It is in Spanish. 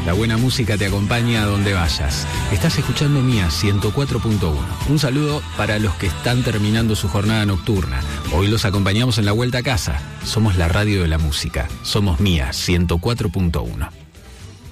La buena música te acompaña a donde vayas. Estás escuchando Mía 104.1. Un saludo para los que están terminando su jornada nocturna. Hoy los acompañamos en la vuelta a casa. Somos la radio de la música. Somos Mía 104.1.